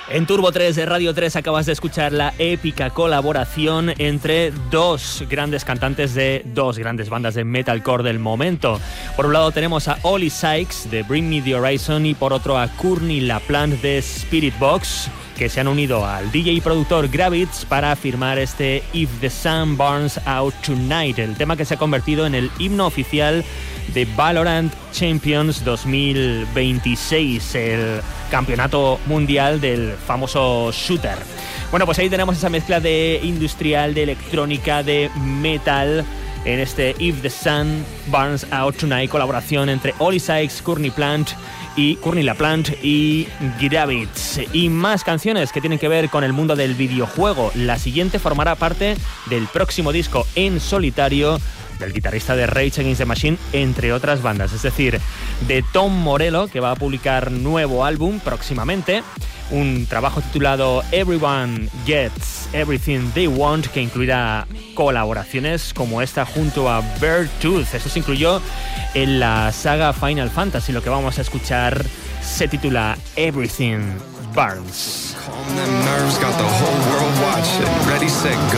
En Turbo 3 de Radio 3 acabas de escuchar la épica colaboración entre dos grandes cantantes de dos grandes bandas de metalcore del momento. Por un lado tenemos a Oli Sykes de Bring Me the Horizon y por otro a Courtney LaPlante de Spiritbox, que se han unido al DJ y productor Gravitz para firmar este If the Sun Burns Out Tonight, el tema que se ha convertido en el himno oficial de Valorant Champions 2026, el campeonato mundial del famoso shooter. Bueno, pues ahí tenemos esa mezcla de industrial, de electrónica, de metal en este If the Sun Burns Out Tonight, colaboración entre Oli Sykes, Courtney LaPlante y Gravitz. Y más canciones que tienen que ver con el mundo del videojuego. La siguiente formará parte del próximo disco en solitario del guitarrista de Rage Against the Machine, entre otras bandas, es decir, de Tom Morello, que va a publicar nuevo álbum próximamente, un trabajo titulado Everyone Gets Everything They Want, que incluirá colaboraciones como esta junto a Beartooth. Esto se incluyó en la saga Final Fantasy. Lo que vamos a escuchar se titula Everything Burns. Calm them nerves, got the whole world watching. Ready, set, go.